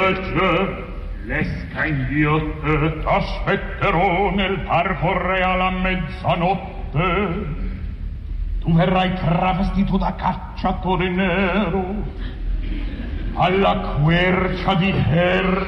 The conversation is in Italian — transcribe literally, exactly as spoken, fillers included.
legge, l'esca inghiotte, t'aspetterò nel parco reale a mezzanotte. Tu verrai travestito da cacciatore nero alla quercia di Her